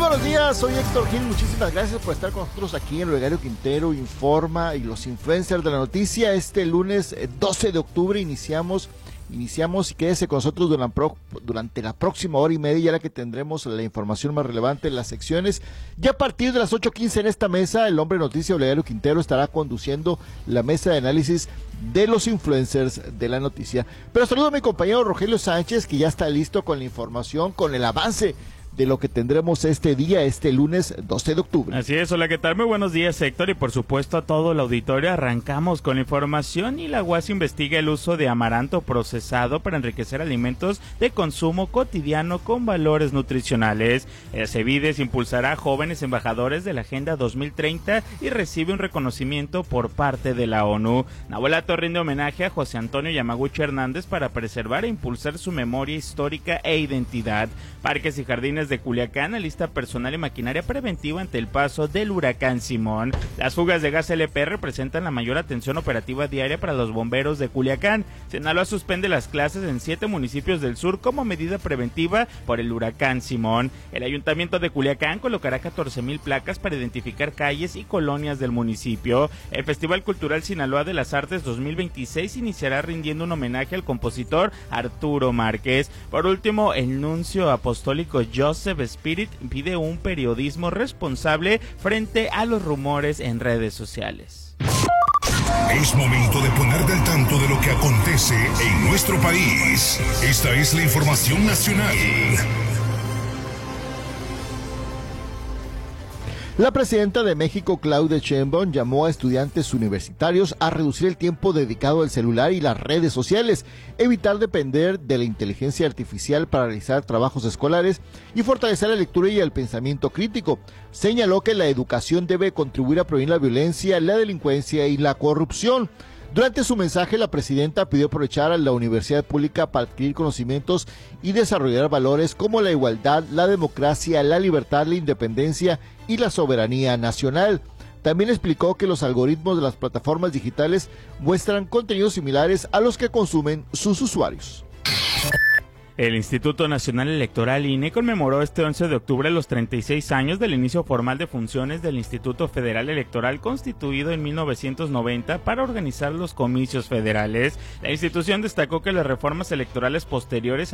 buenos días, soy Héctor Gil, muchísimas gracias por estar con nosotros aquí en Olegario Quintero Informa y los influencers de la noticia. Este lunes 12 de octubre iniciamos y quédese con nosotros durante la próxima hora y media, ya la que tendremos la información más relevante en las secciones. Ya a partir de las 8:15 en esta mesa, el hombre noticia Olegario Quintero estará conduciendo la mesa de análisis de los influencers de la noticia. Pero saludo a mi compañero Rogelio Sánchez, que ya está listo con la información, con el avance de lo que tendremos este día, este lunes 12 de octubre. Así es, hola, ¿qué tal? Muy buenos días, Héctor, y por supuesto a todo el auditorio. Arrancamos con la información y la UAS investiga el uso de amaranto procesado para enriquecer alimentos de consumo cotidiano con valores nutricionales. CEBIDES impulsará a jóvenes embajadores de la Agenda 2030 y recibe un reconocimiento por parte de la ONU. Nabolato rinde homenaje a José Antonio Yamaguchi Hernández para preservar e impulsar su memoria histórica e identidad. Parques y jardines de Culiacán alista personal y maquinaria preventiva ante el paso del huracán Simón. Las fugas de gas LP representan la mayor atención operativa diaria para los bomberos de Culiacán. Sinaloa suspende las clases en 7 municipios del sur como medida preventiva por el huracán Simón. El ayuntamiento de Culiacán colocará 14,000 placas para identificar calles y colonias del municipio. El Festival Cultural Sinaloa de las Artes 2026 iniciará rindiendo un homenaje al compositor Arturo Márquez. Por último, el nuncio apostólico Joseph Spirit pide un periodismo responsable frente a los rumores en redes sociales. Es momento de ponerte al tanto de lo que acontece en nuestro país. Esta es la información nacional. La presidenta de México, Claudia Sheinbaum, llamó a estudiantes universitarios a reducir el tiempo dedicado al celular y las redes sociales, evitar depender de la inteligencia artificial para realizar trabajos escolares y fortalecer la lectura y el pensamiento crítico. Señaló que la educación debe contribuir a prevenir la violencia, la delincuencia y la corrupción. Durante su mensaje, la presidenta pidió aprovechar a la universidad pública para adquirir conocimientos y desarrollar valores como la igualdad, la democracia, la libertad, la independencia y la soberanía nacional. También explicó que los algoritmos de las plataformas digitales muestran contenidos similares a los que consumen sus usuarios. El Instituto Nacional Electoral INE conmemoró este 11 de octubre los 36 años del inicio formal de funciones del Instituto Federal Electoral, constituido en 1990 para organizar los comicios federales. La institución destacó que las reformas electorales posteriores